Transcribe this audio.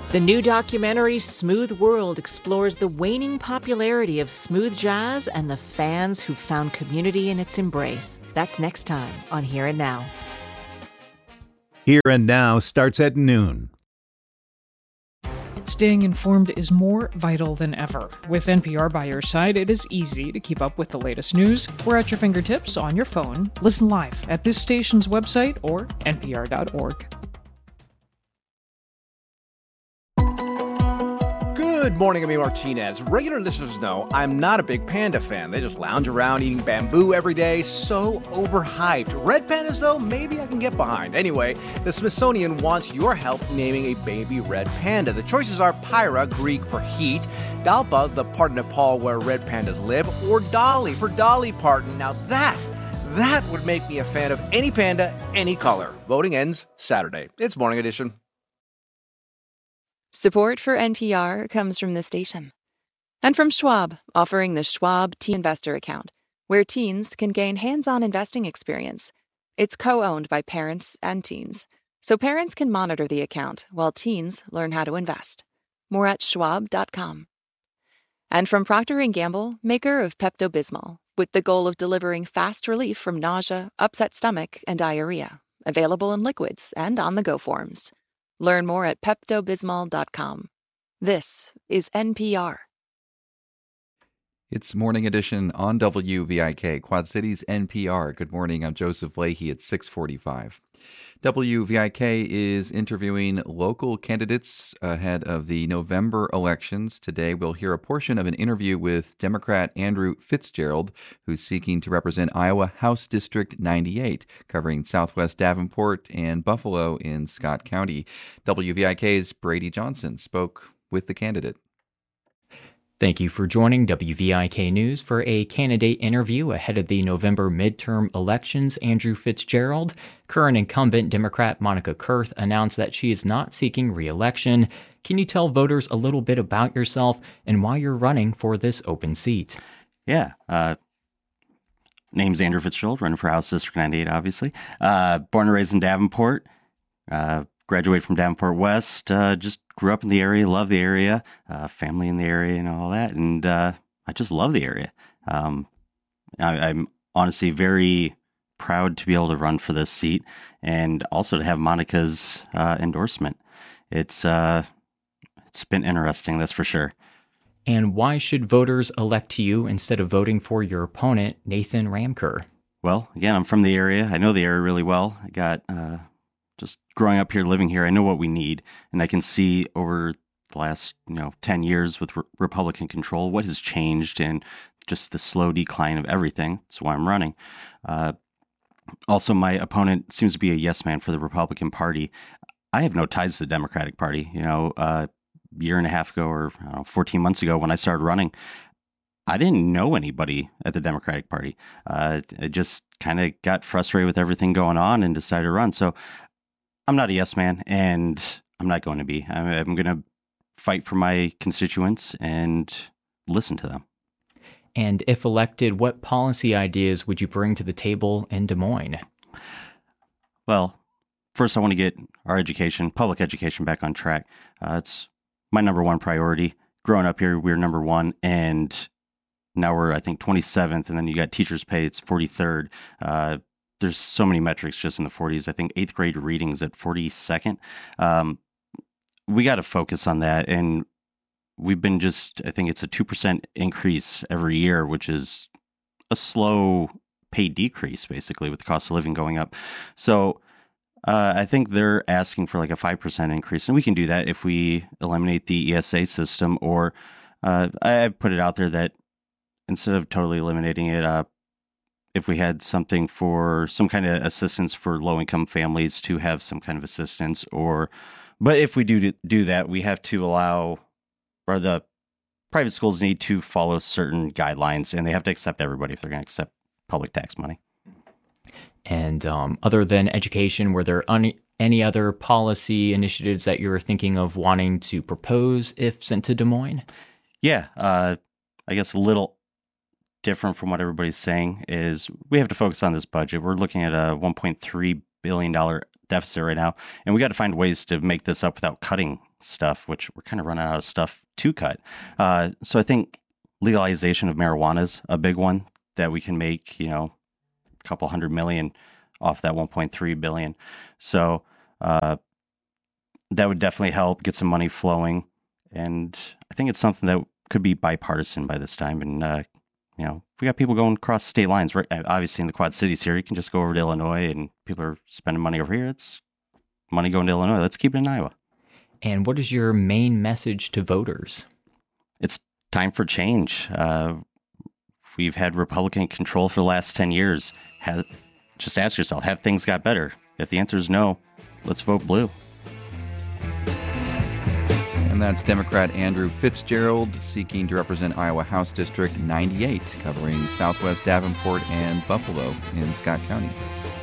The new documentary, Smooth World, explores the waning popularity of smooth jazz and the fans who found community in its embrace. That's next time on Here and Now. Here and Now starts at noon. Staying informed is more vital than ever. With NPR by your side, it is easy to keep up with the latest news. We're at your fingertips on your phone. Listen live at this station's website or npr.org. Good morning, I'm Martinez. Regular listeners know I'm not a big panda fan. They just lounge around eating bamboo every day. So overhyped. Red pandas, though, maybe I can get behind. Anyway, the Smithsonian wants your help naming a baby red panda. The choices are Pyra, Greek for heat, Dalpa, the part of Nepal where red pandas live, or Dolly for Dolly Parton. Now that would make me a fan of any panda, any color. Voting ends Saturday. It's Morning Edition. Support for NPR comes from this station. And from Schwab, offering the Schwab Teen Investor Account, where teens can gain hands-on investing experience. It's co-owned by parents and teens, so parents can monitor the account while teens learn how to invest. More at schwab.com. And from Procter & Gamble, maker of Pepto-Bismol, with the goal of delivering fast relief from nausea, upset stomach, and diarrhea. Available in liquids and on-the-go forms. Learn more at peptobismol.com. This is NPR. It's Morning Edition on WVIK, Quad Cities NPR. Good morning, I'm Joseph Leahy at 6:45. WVIK is interviewing local candidates ahead of the November elections. Today, we'll hear a portion of an interview with Democrat Andrew Fitzgerald, who's seeking to represent Iowa House District 98, covering Southwest Davenport and Buffalo in Scott County. WVIK's Brady Johnson spoke with the candidate. Thank you for joining WVIK News for a candidate interview ahead of the November midterm elections. Andrew Fitzgerald, current incumbent Democrat Monica Kurth, announced that she is not seeking re-election. Can you tell voters a little bit about yourself and why you're running for this open seat? Yeah. Name's Andrew Fitzgerald, running for House District 98, obviously. Born and raised in Davenport. Graduated from Davenport West, just grew up in the area, love the area, family in the area and all that. And I just love the area. I'm honestly very proud to be able to run for this seat and also to have Monica's endorsement. It's been interesting, that's for sure. And why should voters elect you instead of voting for your opponent, Nathan Ramker? Well, again, I'm from the area. I know the area really well. I got... just growing up here, living here, I know what we need. And I can see over the last, 10 years with Republican control, what has changed and just the slow decline of everything. That's why I'm running. Also, my opponent seems to be a yes man for the Republican Party. I have no ties to the Democratic Party. A year and a half ago or 14 months ago when I started running, I didn't know anybody at the Democratic Party. I just kind of got frustrated with everything going on and decided to run. So I'm not a yes man, and I'm not going to be. I'm going to fight for my constituents and listen to them. And if elected, what policy ideas would you bring to the table in Des Moines? Well, first I want to get our education, public education, back on track. It's my number one priority. Growing up here, we were number one, and now we're, I think, 27th, and then you got teachers' pay, it's 43rd. There's so many metrics just in the 40s. I think 8th grade readings at 42nd. We got to focus on that. And we've been I think it's a 2% increase every year, which is a slow pay decrease, basically, with the cost of living going up. So I think they're asking for like a 5% increase. And we can do that if we eliminate the ESA system. Or I've put it out there that instead of totally eliminating it, if we had something for some kind of assistance for low-income families to have some kind of assistance, but if we do that, we have to allow, or the private schools need to follow certain guidelines, and they have to accept everybody if they're going to accept public tax money. And other than education, were there any other policy initiatives that you were thinking of wanting to propose if sent to Des Moines? Yeah, I guess a little different from what everybody's saying is we have to focus on this budget. We're looking at a $1.3 billion deficit right now, and we got to find ways to make this up without cutting stuff, which we're kind of running out of stuff to cut. So I think legalization of marijuana is a big one that we can make, a couple $100 million off that 1.3 billion. So that would definitely help get some money flowing. And I think it's something that could be bipartisan by this time. And, if we got people going across state lines, right? Obviously in the Quad Cities here, you can just go over to Illinois and people are spending money over here. It's money going to Illinois. Let's keep it in Iowa. And what is your main message to voters? It's time for change. We've had Republican control for the last 10 years. Just ask yourself, have things got better? If the answer is no, let's vote blue. And that's Democrat Andrew Fitzgerald seeking to represent Iowa House District 98, covering Southwest Davenport and Buffalo in Scott County.